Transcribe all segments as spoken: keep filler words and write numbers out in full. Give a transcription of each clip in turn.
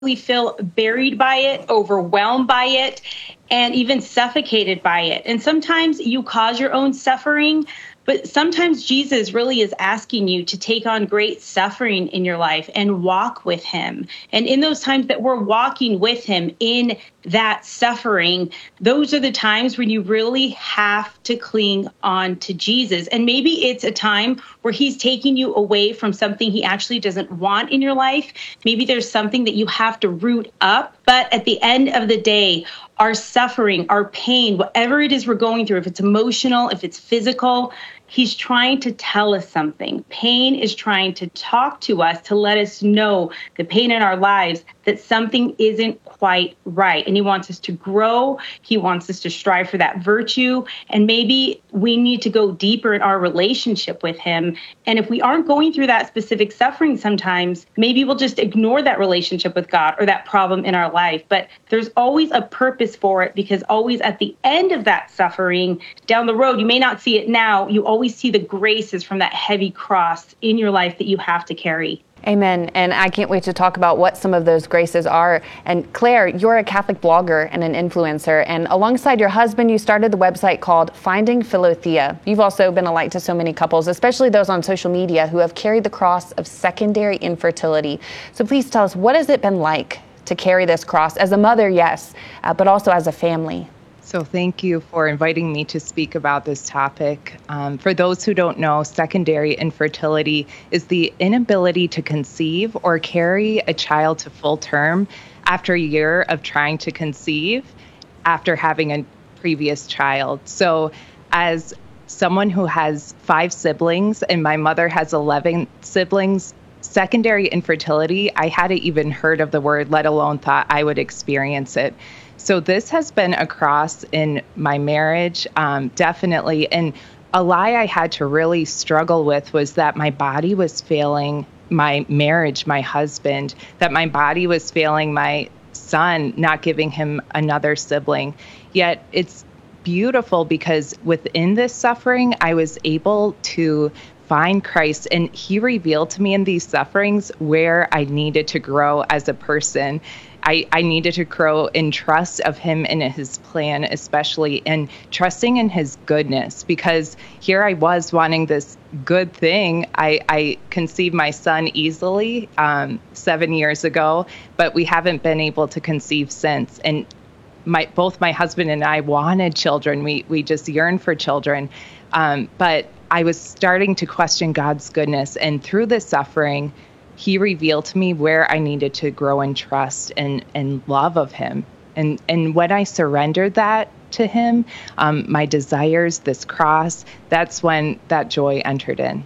We feel buried by it, overwhelmed by it, and even suffocated by it. And sometimes you cause your own suffering, but sometimes Jesus really is asking you to take on great suffering in your life and walk with him. And in those times that we're walking with him in that suffering, those are the times when you really have to cling on to Jesus. And maybe it's a time where he's taking you away from something he actually doesn't want in your life. Maybe there's something that you have to root up. But at the end of the day, our suffering, our pain, whatever it is we're going through, if it's emotional, if it's physical, he's trying to tell us something. Pain is trying to talk to us to let us know, the pain in our lives, that something isn't quite right. And he wants us to grow. He wants us to strive for that virtue. And maybe we need to go deeper in our relationship with him. And if we aren't going through that specific suffering sometimes, maybe we'll just ignore that relationship with God or that problem in our life. But there's always a purpose for it, because always at the end of that suffering, down the road, you may not see it now, you always see the graces from that heavy cross in your life that you have to carry. Amen. And I can't wait to talk about what some of those graces are. And Claire, you're a Catholic blogger and an influencer. And alongside your husband, you started the website called Finding Philothea. You've also been a light to so many couples, especially those on social media who have carried the cross of secondary infertility. So please tell us, what has it been like to carry this cross as a mother, yes, uh, but also as a family? So thank you for inviting me to speak about this topic. Um, for those who don't know, secondary infertility is the inability to conceive or carry a child to full term after a year of trying to conceive after having a previous child. So as someone who has five siblings and my mother has eleven siblings, secondary infertility, I hadn't even heard of the word, let alone thought I would experience it. So this has been a cross in my marriage, um, definitely. And a lie I had to really struggle with was that my body was failing my marriage, my husband, that my body was failing my son, not giving him another sibling. Yet it's beautiful because within this suffering, I was able to find Christ, and he revealed to me in these sufferings where I needed to grow as a person. I, I needed to grow in trust of him and his plan, especially, and trusting in his goodness, because here I was wanting this good thing. I, I conceived my son easily um, seven years ago, but we haven't been able to conceive since. And my both my husband and I wanted children. We, we just yearned for children. Um, but I was starting to question God's goodness. And through this suffering, he revealed to me where I needed to grow in trust and, and love of him. And, and when I surrendered that to him, um, my desires, this cross, that's when that joy entered in.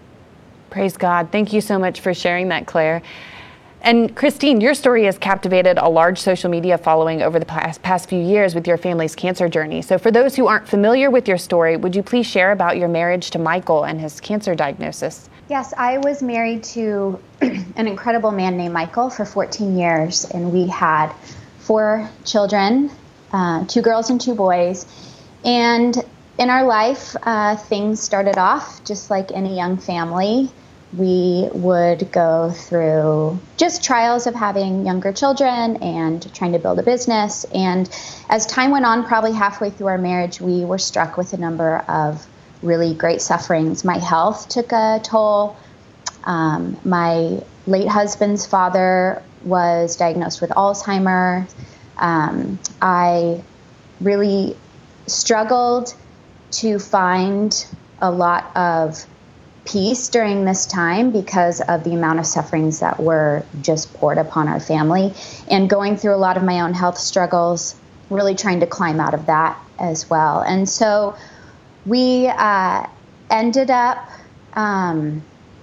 Praise God. Thank you so much for sharing that, Claire. And Christine, your story has captivated a large social media following over the past, past few years with your family's cancer journey. So for those who aren't familiar with your story, would you please share about your marriage to Michael and his cancer diagnosis? Yes, I was married to an incredible man named Michael for fourteen years, and we had four children, uh, two girls and two boys. And in our life, uh, things started off just like any young family. We would go through just trials of having younger children and trying to build a business. And as time went on, probably halfway through our marriage, we were struck with a number of really great sufferings. My health took a toll. Um, my late husband's father was diagnosed with Alzheimer's. Um, I really struggled to find a lot of peace during this time because of the amount of sufferings that were just poured upon our family, and going through a lot of my own health struggles, really trying to climb out of that as well. And so we uh, ended up um,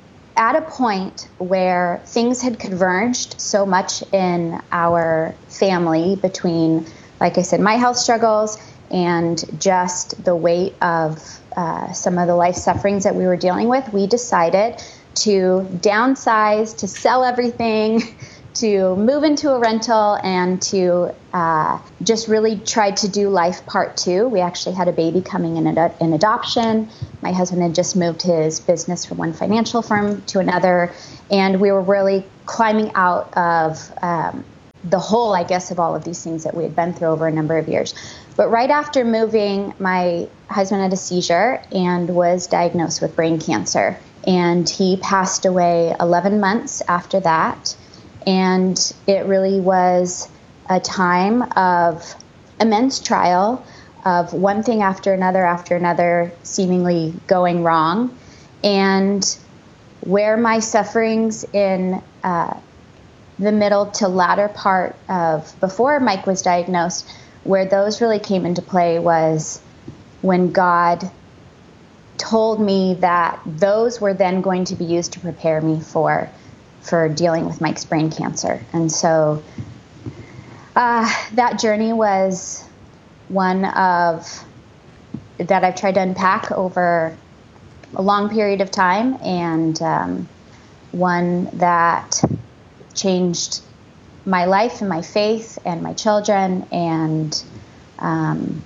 at a point where things had converged so much in our family between, like I said, my health struggles and just the weight of uh, some of the life sufferings that we were dealing with. We decided to downsize, to sell everything, to move into a rental, and to uh, just really try to do life part two. We actually had a baby coming in ad- in adoption. My husband had just moved his business from one financial firm to another, and we were really climbing out of um, the whole, I guess, of all of these things that we had been through over a number of years. But right after moving, my husband had a seizure and was diagnosed with brain cancer. And he passed away eleven months after that. And it really was a time of immense trial, of one thing after another after another seemingly going wrong. And where my sufferings in uh, the middle to latter part of before Mike was diagnosed, where those really came into play was when God told me that those were then going to be used to prepare me for for dealing with Mike's brain cancer. And so uh, that journey was one of that I've tried to unpack over a long period of time, and um, one that changed my life and my faith and my children and um,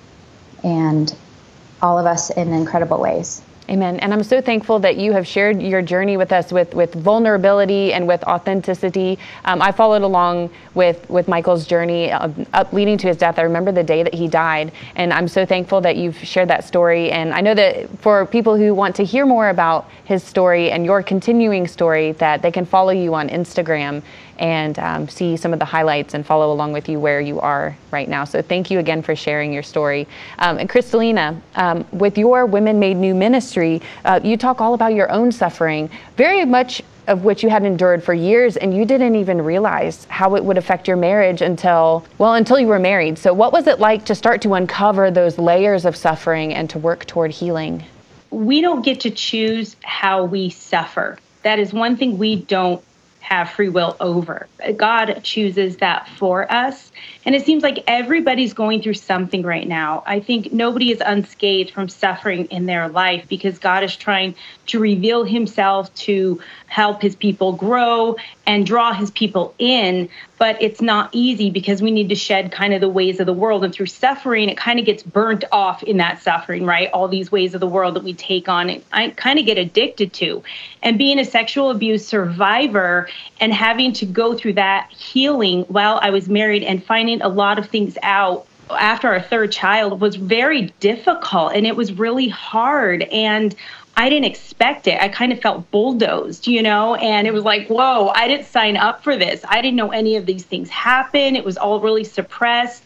and all of us in incredible ways. Amen. And I'm so thankful that you have shared your journey with us with, with vulnerability and with authenticity. Um, I followed along with, with Michael's journey uh, up leading to his death. I remember the day that he died, and I'm so thankful that you've shared that story. And I know that for people who want to hear more about his story and your continuing story, that they can follow you on Instagram and um, see some of the highlights and follow along with you where you are right now. So thank you again for sharing your story. Um, and Kristalina, um, with your Women Made New ministry, uh, you talk all about your own suffering, very much of which you had endured for years, and you didn't even realize how it would affect your marriage until, well, until you were married. So what was it like to start to uncover those layers of suffering and to work toward healing? We don't get to choose how we suffer. That is one thing we don't have free will over. God chooses that for us. And it seems like everybody's going through something right now. I think nobody is unscathed from suffering in their life because God is trying to reveal himself to help his people grow and draw his people in. But it's not easy because we need to shed kind of the ways of the world. And through suffering, it kind of gets burnt off in that suffering, right? All these ways of the world that we take on, it, I kind of get addicted to. And being a sexual abuse survivor and having to go through that healing while I was married and finding a lot of things out after our third child was very difficult, and it was really hard. And I didn't expect it. I kind of felt bulldozed, you know, and it was like, whoa, I didn't sign up for this. I didn't know any of these things happen. It was all really suppressed.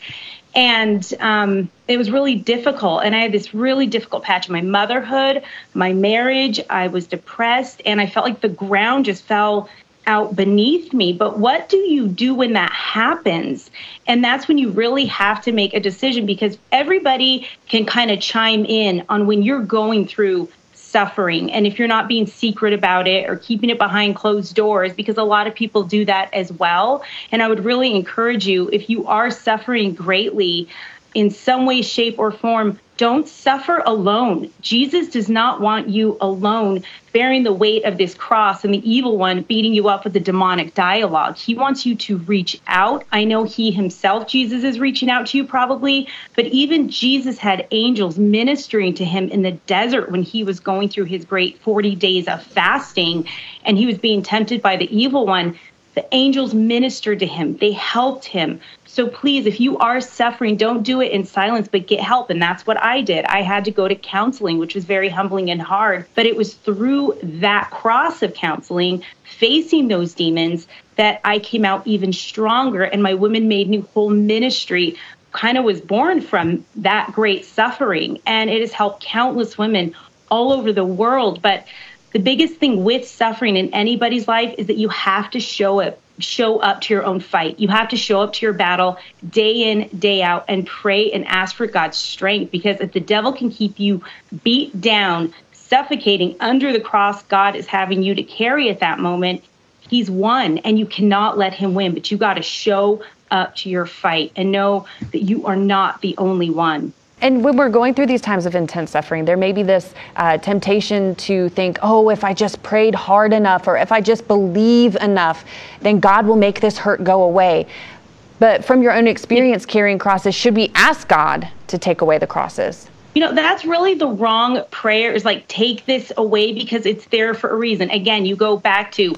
And um, it was really difficult. And I had this really difficult patch in my motherhood, my marriage. I was depressed, and I felt like the ground just fell out beneath me. But what do you do when that happens? And that's when you really have to make a decision, because everybody can kind of chime in on when you're going through suffering. And if you're not being secret about it or keeping it behind closed doors, because a lot of people do that as well. And I would really encourage you, if you are suffering greatly in some way, shape, or form, don't suffer alone. Jesus does not want you alone bearing the weight of this cross and the evil one beating you up with the demonic dialogue. He wants you to reach out. I know he himself, Jesus, is reaching out to you probably, but even Jesus had angels ministering to him in the desert when he was going through his great forty days of fasting and he was being tempted by the evil one. The angels ministered to him. They helped him. So please, if you are suffering, don't do it in silence, but get help. And that's what I did. I had to go to counseling, which was very humbling and hard. But it was through that cross of counseling, facing those demons, that I came out even stronger. And my Women Made New whole ministry kind of was born from that great suffering. And it has helped countless women all over the world. But the biggest thing with suffering in anybody's life is that you have to show it. show up to your own fight. You have to show up to your battle day in, day out, and pray and ask for God's strength. Because if the devil can keep you beat down, suffocating under the cross God is having you to carry at that moment, he's won, and you cannot let him win. But you got to show up to your fight and know that you are not the only one. And when we're going through these times of intense suffering, there may be this uh, temptation to think, oh, if I just prayed hard enough, or if I just believe enough, then God will make this hurt go away. But from your own experience carrying crosses, should we ask God to take away the crosses? You know, that's really the wrong prayer, is like, take this away, because it's there for a reason. Again, you go back to,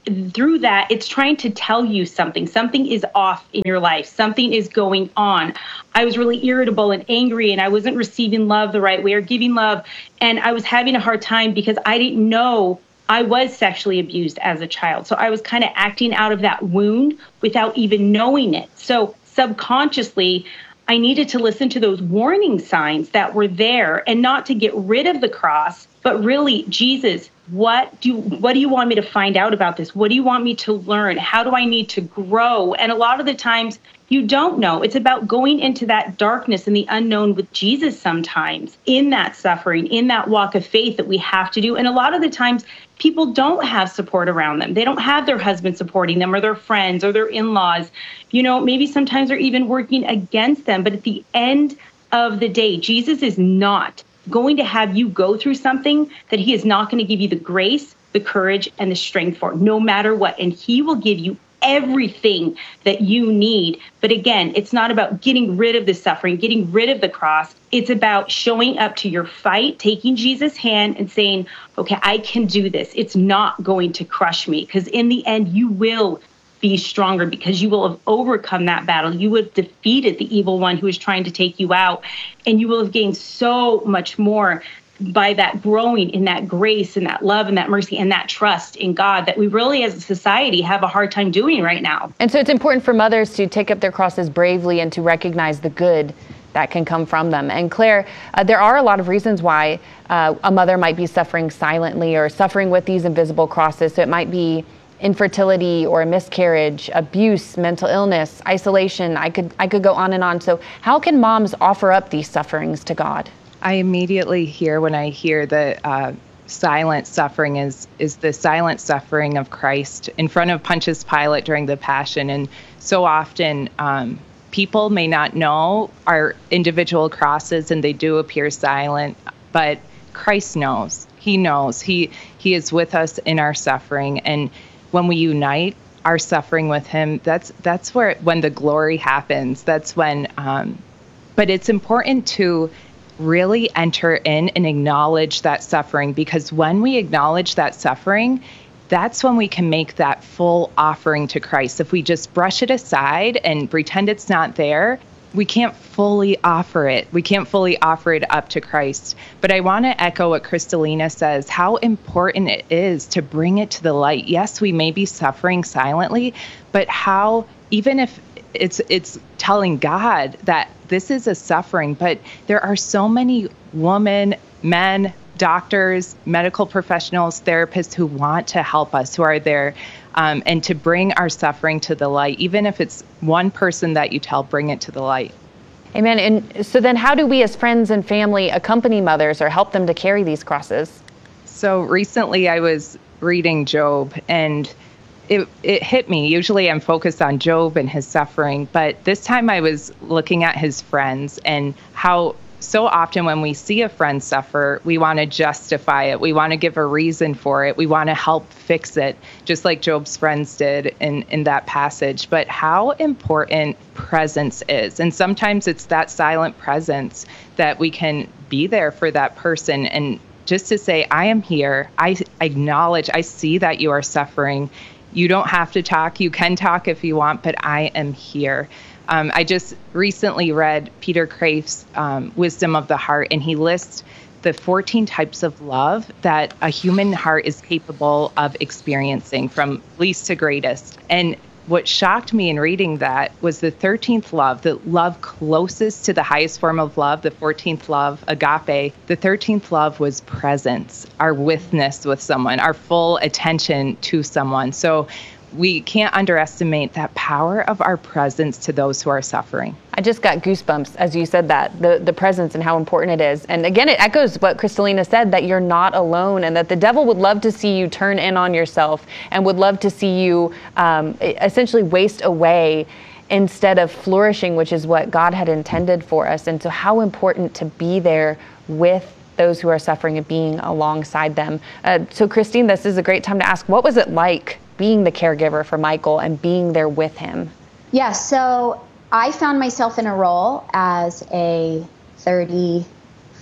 through that, it's trying to tell you something. Something is off in your life. Something is going on. I was really irritable and angry, and I wasn't receiving love the right way or giving love. And I was having a hard time because I didn't know I was sexually abused as a child. So I was kind of acting out of that wound without even knowing it. So subconsciously, I needed to listen to those warning signs that were there and not to get rid of the cross, but really, Jesus, what do what do you want me to find out about this? What do you want me to learn? How do I need to grow? And a lot of the times you don't know. It's about going into that darkness and the unknown with Jesus sometimes, in that suffering, in that walk of faith that we have to do. And a lot of the times people don't have support around them. They don't have their husband supporting them or their friends or their in-laws. You know, maybe sometimes they're even working against them. But at the end of the day, Jesus is not going to have you go through something that he is not going to give you the grace, the courage, and the strength for, no matter what. And he will give you everything that you need. But again, it's not about getting rid of the suffering, getting rid of the cross. It's about showing up to your fight, taking Jesus' hand and saying, okay, I can do this. It's not going to crush me, because in the end, you will be stronger because you will have overcome that battle. You would have defeated the evil one who is trying to take you out, and you will have gained so much more by that growing in that grace and that love and that mercy and that trust in God that we really as a society have a hard time doing right now. And so it's important for mothers to take up their crosses bravely and to recognize the good that can come from them. And Claire, uh, there are a lot of reasons why uh, a mother might be suffering silently or suffering with these invisible crosses. So it might be infertility or a miscarriage, abuse, mental illness, isolation. I could I could go on and on. So how can moms offer up these sufferings to God? I immediately hear when I hear the uh, silent suffering is is the silent suffering of Christ in front of Pontius Pilate during the Passion. And so often um, people may not know our individual crosses and they do appear silent, but Christ knows. He knows. He He is with us in our suffering. And when we unite our suffering with him, that's that's where when the glory happens. That's when, um, but it's important to really enter in and acknowledge that suffering, because when we acknowledge that suffering, that's when we can make that full offering to Christ. If we just brush it aside and pretend it's not there, we can't fully offer it. We can't fully offer it up to Christ. But I want to echo what Kristalina says, how important it is to bring it to the light. Yes, we may be suffering silently, but how, even if it's it's telling God that this is a suffering, but there are so many women, men, doctors, medical professionals, therapists who want to help us, who are there, um, and to bring our suffering to the light. Even if it's one person that you tell, bring it to the light. Amen. And so then how do we as friends and family accompany mothers or help them to carry these crosses? So recently I was reading Job, and It it hit me. Usually I'm focused on Job and his suffering, but this time I was looking at his friends and how so often when we see a friend suffer, we want to justify it. We want to give a reason for it. We want to help fix it, just like Job's friends did in, in that passage. But how important presence is. And sometimes it's that silent presence that we can be there for that person and just to say, I am here. I acknowledge, I see that you are suffering. You don't have to talk. You can talk if you want, but I am here. Um, I just recently read Peter Kreeft's um, Wisdom of the Heart, and he lists the fourteen types of love that a human heart is capable of experiencing, from least to greatest. And what shocked me in reading that was the thirteenth love, the love closest to the highest form of love, the fourteenth love, agape. The thirteenth love was presence, our witness with someone, our full attention to someone. So we can't underestimate that power of our presence to those who are suffering. I just got goosebumps as you said that, the, the presence and how important it is. And again, it echoes what Kristalina said, that you're not alone and that the devil would love to see you turn in on yourself and would love to see you um, essentially waste away instead of flourishing, which is what God had intended for us. And so how important to be there with those who are suffering and being alongside them. Uh, so Christine, this is a great time to ask, what was it like being the caregiver for Michael and being there with him? Yeah, so I found myself in a role as a thirty,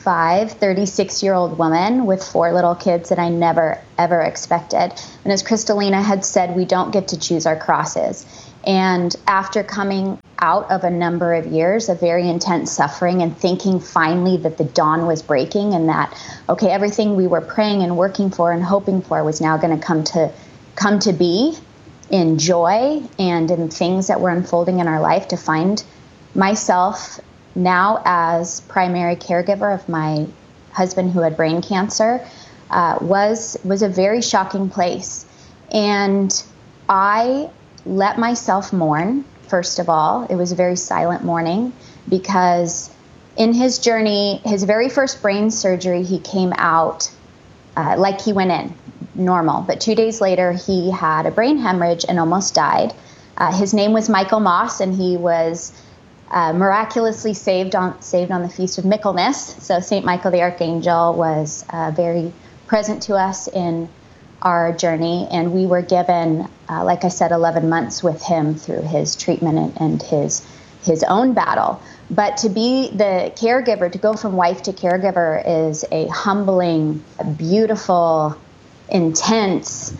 thirty-five, thirty-six-year-old woman with four little kids that I never, ever expected. And as Kristalina had said, we don't get to choose our crosses. And after coming out of a number of years of very intense suffering and thinking finally that the dawn was breaking and that, okay, everything we were praying and working for and hoping for was now going to come to come to be in joy and in things that were unfolding in our life, to find myself now as primary caregiver of my husband who had brain cancer uh, was was a very shocking place. And I let myself mourn, first of all. It was a very silent mourning because in his journey, his very first brain surgery, he came out uh, like he went in, normal. But two days later, he had a brain hemorrhage and almost died. Uh, his name was Michael Moss, and he was uh, miraculously saved on saved on the Feast of Michaelmas. So Saint Michael the Archangel was uh, very present to us in our journey, and we were given, uh, like I said, eleven months with him through his treatment and, and his his own battle. But to be the caregiver, to go from wife to caregiver, is a humbling, beautiful, intense,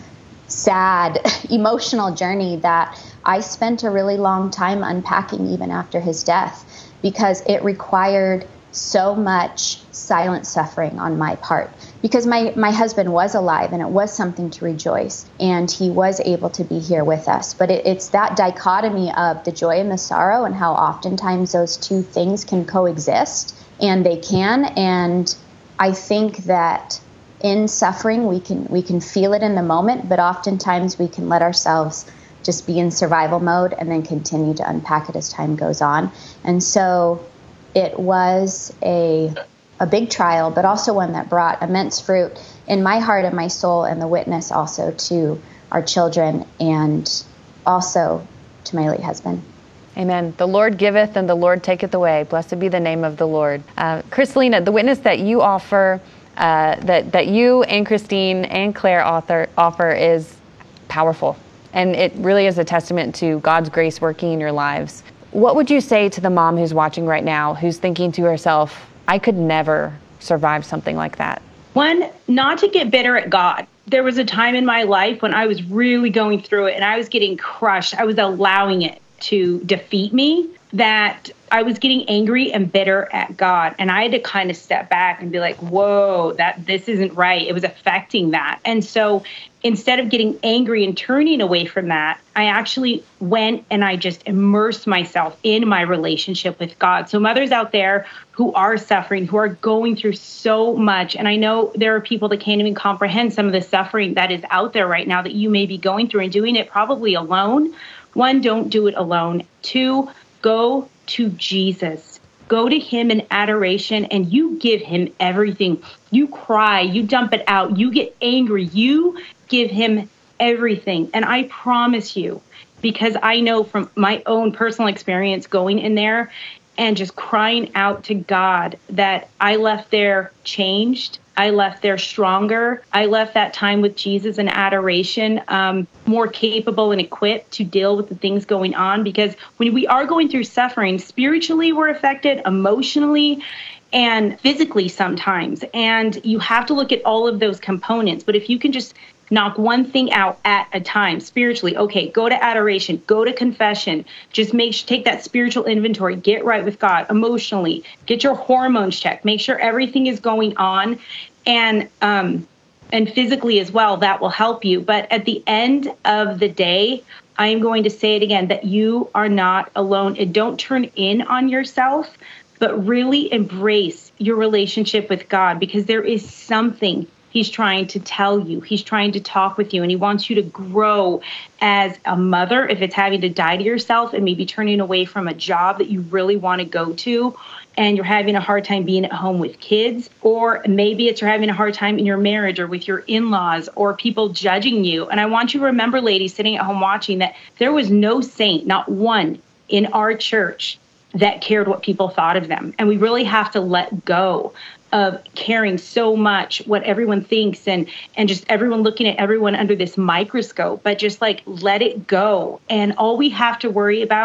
sad, emotional journey that I spent a really long time unpacking even after his death, because it required so much silent suffering on my part. Because my, my husband was alive and it was something to rejoice, and he was able to be here with us. But it, it's that dichotomy of the joy and the sorrow, and how oftentimes those two things can coexist, and they can. And I think that in suffering, we can we can feel it in the moment, but oftentimes we can let ourselves just be in survival mode and then continue to unpack it as time goes on. And so it was a a big trial, but also one that brought immense fruit in my heart and my soul, and the witness also to our children and also to my late husband. Amen. The Lord giveth and the Lord taketh away. Blessed be the name of the Lord. Uh, Kristalina, the witness that you offer, uh, that, that you and Christine and Claire author, offer is powerful. And it really is a testament to God's grace working in your lives. What would you say to the mom who's watching right now, who's thinking to herself, I could never survive something like that? One, not to get bitter at God. There was a time in my life when I was really going through it and I was getting crushed. I was allowing it to defeat me, that I was getting angry and bitter at God. And I had to kind of step back and be like, whoa, that this isn't right. It was affecting that. And so instead of getting angry and turning away from that, I actually went and I just immersed myself in my relationship with God. So mothers out there who are suffering, who are going through so much, and I know there are people that can't even comprehend some of the suffering that is out there right now that you may be going through and doing it probably alone. One, don't do it alone. Two, go to Jesus. Go to him in adoration and you give him everything. You cry, you dump it out, you get angry, you give him everything. And I promise you, because I know from my own personal experience going in there and just crying out to God, that I left there changed. I left there stronger. I left that time with Jesus in adoration, um, more capable and equipped to deal with the things going on. Because when we are going through suffering, spiritually we're affected, emotionally and physically sometimes. And you have to look at all of those components. But if you can just knock one thing out at a time spiritually, okay, go to adoration, go to confession, just make take that spiritual inventory, get right with God emotionally, get your hormones checked, make sure everything is going on, and um, and physically as well, that will help you. But at the end of the day, I am going to say it again, that you are not alone. And don't turn in on yourself, but really embrace your relationship with God, because there is something he's trying to tell you. He's trying to talk with you, and he wants you to grow as a mother. If it's having to die to yourself and maybe turning away from a job that you really want to go to, and you're having a hard time being at home with kids, or maybe it's you're having a hard time in your marriage or with your in-laws or people judging you. And I want you to remember, ladies sitting at home watching, that there was no saint, not one in our church, that cared what people thought of them. And we really have to let go of caring so much what everyone thinks and and just everyone looking at everyone under this microscope, but just like let it go. And all we have to worry about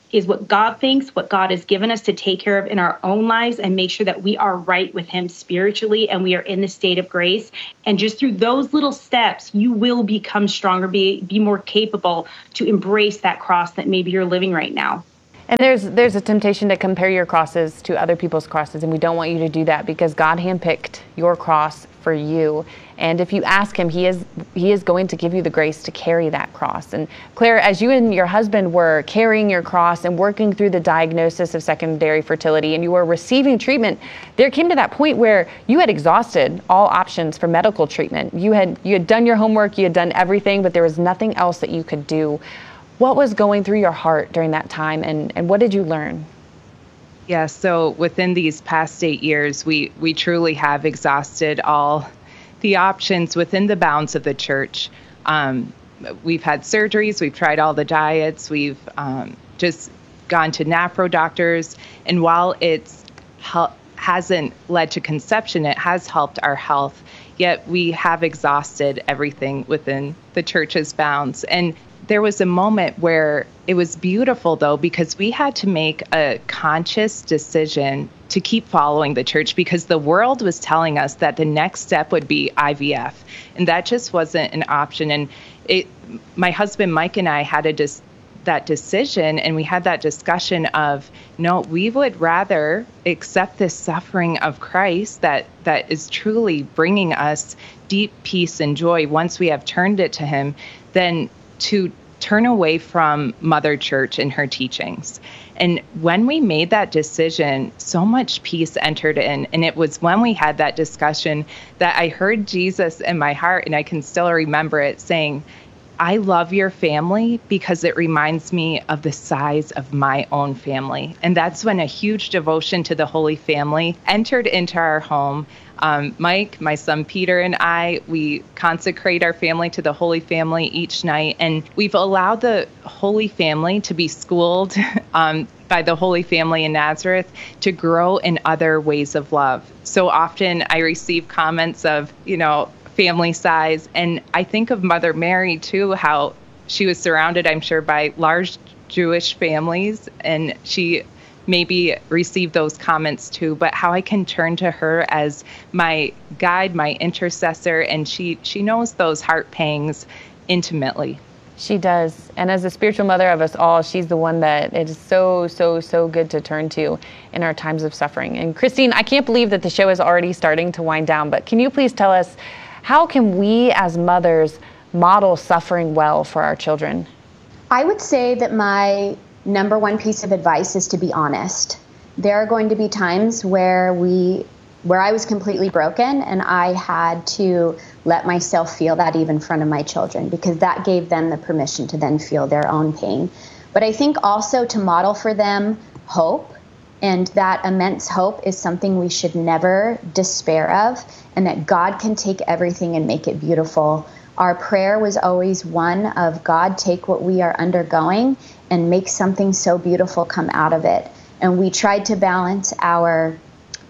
is what God thinks, what God has given us to take care of in our own lives, and make sure that we are right with him spiritually and we are in the state of grace. And just through those little steps, you will become stronger, be, be more capable to embrace that cross that maybe you're living right now. And there's there's a temptation to compare your crosses to other people's crosses, and we don't want you to do that because God handpicked your cross for you. And if you ask him, he is he is going to give you the grace to carry that cross. And Claire, as you and your husband were carrying your cross and working through the diagnosis of secondary fertility and you were receiving treatment, there came to that point where you had exhausted all options for medical treatment. You had you had done your homework, you had done everything, but there was nothing else that you could do. What was going through your heart during that time, and, and what did you learn? Yeah, so within these past eight years, we, we truly have exhausted all the options within the bounds of the church. Um, we've had surgeries, we've tried all the diets, we've um, just gone to NAPRO doctors, and while it's hel- hasn't led to conception, it has helped our health, yet we have exhausted everything within the church's bounds. And there was a moment where it was beautiful, though, because we had to make a conscious decision to keep following the church because the world was telling us that the next step would be I V F. And that just wasn't an option. And it, my husband, Mike, and I had a dis- that decision, and we had that discussion of, no, we would rather accept this suffering of Christ that that is truly bringing us deep peace and joy once we have turned it to him than to turn away from Mother Church and her teachings. And when we made that decision, so much peace entered in. And it was when we had that discussion that I heard Jesus in my heart, and I can still remember it, saying, I love your family because it reminds me of the size of my own family. And that's when a huge devotion to the Holy Family entered into our home. Um, Mike, my son Peter, and I, we consecrate our family to the Holy Family each night. And we've allowed the Holy Family to be schooled um, by the Holy Family in Nazareth to grow in other ways of love. So often I receive comments of, you know, family size. And I think of Mother Mary, too, how she was surrounded, I'm sure, by large Jewish families. And she maybe received those comments, too. But how I can turn to her as my guide, my intercessor. And she, she knows those heart pangs intimately. She does. And as a spiritual mother of us all, she's the one that it is so, so, so good to turn to in our times of suffering. And Christine, I can't believe that the show is already starting to wind down. But can you please tell us, how can we as mothers model suffering well for our children? I would say that my number one piece of advice is to be honest. There are going to be times where we, where I was completely broken and I had to let myself feel that even in front of my children because that gave them the permission to then feel their own pain. But I think also to model for them hope, and that immense hope is something we should never despair of, and that God can take everything and make it beautiful. Our prayer was always one of, God, take what we are undergoing and make something so beautiful come out of it. And we tried to balance our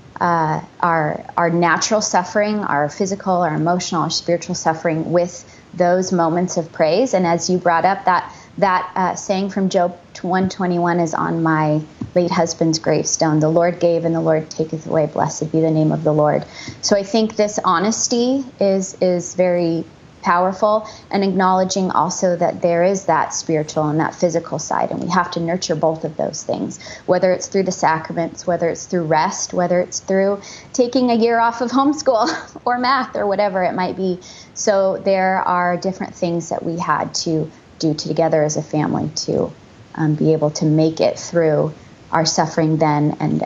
uh, our our natural suffering, our physical, our emotional, our spiritual suffering with those moments of praise. And as you brought up, that that uh, saying from Job one twenty-one is on my late husband's gravestone. The Lord gave and the Lord taketh away. Blessed be the name of the Lord. So I think this honesty is is very powerful, and acknowledging also that there is that spiritual and that physical side, and we have to nurture both of those things, whether it's through the sacraments, whether it's through rest, whether it's through taking a year off of homeschool or math or whatever it might be. So there are different things that we had to do together as a family to um, be able to make it through our suffering then and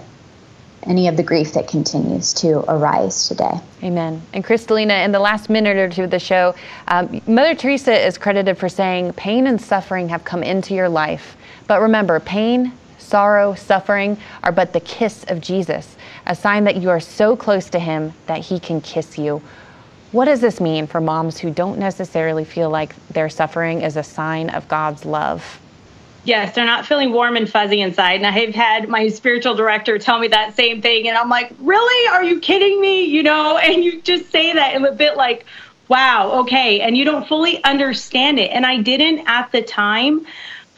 any of the grief that continues to arise today. Amen. And Kristalina, in the last minute or two of the show, um, Mother Teresa is credited for saying, pain and suffering have come into your life. But remember, pain, sorrow, suffering are but the kiss of Jesus, a sign that you are so close to him that he can kiss you. What does this mean for moms who don't necessarily feel like their suffering is a sign of God's love? Yes, they're not feeling warm and fuzzy inside. And I've had my spiritual director tell me that same thing. And I'm like, really? Are you kidding me? You know, and you just say that in a bit like, wow, okay. And you don't fully understand it. And I didn't at the time.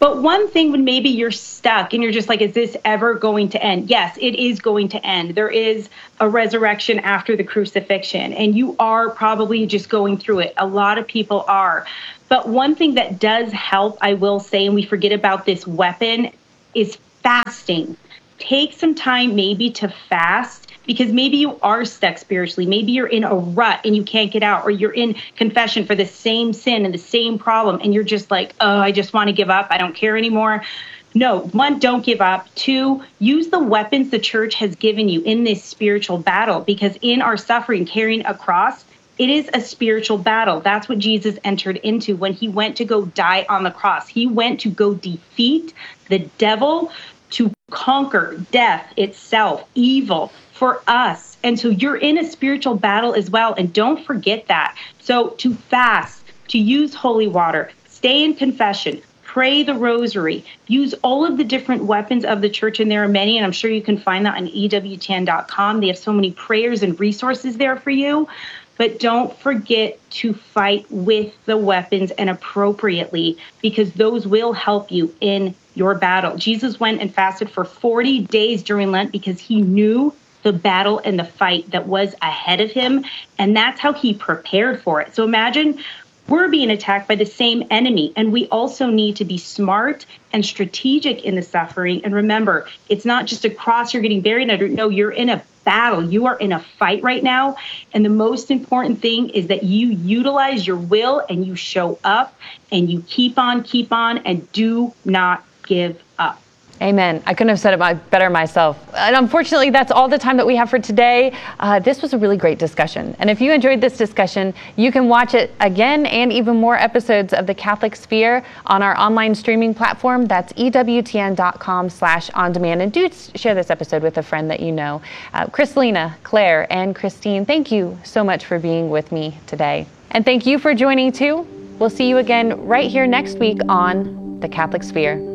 But one thing when maybe you're stuck and you're just like, is this ever going to end? Yes, it is going to end. There is a resurrection after the crucifixion, and you are probably just going through it. A lot of people are. But one thing that does help, I will say, and we forget about this weapon, is fasting. Take some time maybe to fast, because maybe you are stuck spiritually. Maybe you're in a rut and you can't get out, or you're in confession for the same sin and the same problem, and you're just like, oh, I just want to give up. I don't care anymore. No, one, don't give up. Two, use the weapons the church has given you in this spiritual battle, because in our suffering, carrying a cross, it is a spiritual battle. That's what Jesus entered into when he went to go die on the cross. He went to go defeat the devil, to conquer death itself, evil, for us. And so you're in a spiritual battle as well. And don't forget that. So to fast, to use holy water, stay in confession, pray the rosary, use all of the different weapons of the church. And there are many, and I'm sure you can find that on E W T N dot com. They have so many prayers and resources there for you. But don't forget to fight with the weapons and appropriately, because those will help you in your battle. Jesus went and fasted for forty days during Lent because he knew the battle and the fight that was ahead of him. And that's how he prepared for it. So imagine we're being attacked by the same enemy. And we also need to be smart and strategic in the suffering. And remember, it's not just a cross you're getting buried under. No, you're in a battle. You are in a fight right now. And the most important thing is that you utilize your will and you show up and you keep on, keep on, and do not give up. Amen. I couldn't have said it better myself. And unfortunately, that's all the time that we have for today. Uh, this was a really great discussion. And if you enjoyed this discussion, you can watch it again and even more episodes of The Catholic Sphere on our online streaming platform. That's E W T N dot com slash on demand. And do share this episode with a friend that you know. Uh, Christelina, Claire, and Christine, thank you so much for being with me today. And thank you for joining too. We'll see you again right here next week on The Catholic Sphere.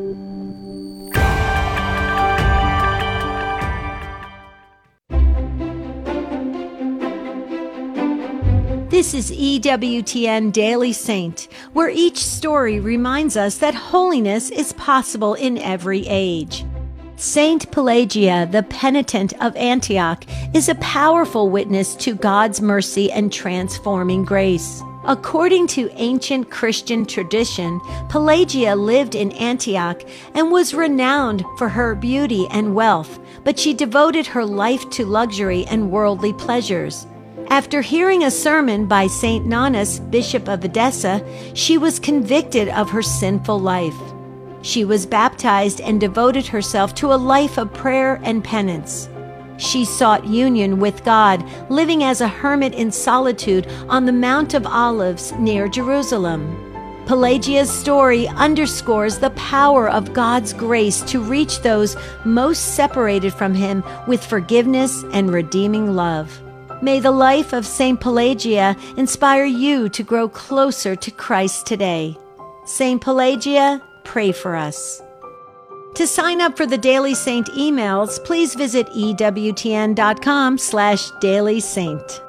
This is E W T N Daily Saint, where each story reminds us that holiness is possible in every age. Saint Pelagia, the penitent of Antioch, is a powerful witness to God's mercy and transforming grace. According to ancient Christian tradition, Pelagia lived in Antioch and was renowned for her beauty and wealth, but she devoted her life to luxury and worldly pleasures. After hearing a sermon by Saint Nonnus, Bishop of Edessa, she was convicted of her sinful life. She was baptized and devoted herself to a life of prayer and penance. She sought union with God, living as a hermit in solitude on the Mount of Olives near Jerusalem. Pelagia's story underscores the power of God's grace to reach those most separated from Him with forgiveness and redeeming love. May the life of Saint Pelagia inspire you to grow closer to Christ today. Saint Pelagia, pray for us. To sign up for the Daily Saint emails, please visit E W T N dot com slash Daily Saint.